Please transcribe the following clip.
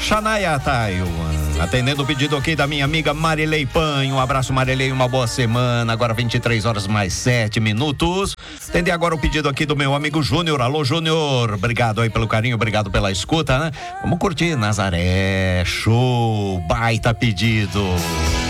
Shania Taiwan, atendendo o pedido aqui da minha amiga Marilei Pan. Um abraço, Marilei, uma boa semana. Agora 23 horas mais 7 minutos. Atender agora o pedido aqui do meu amigo Júnior. Alô, Júnior, obrigado aí pelo carinho, obrigado pela escuta, né? Vamos curtir Nazaré, show, baita pedido.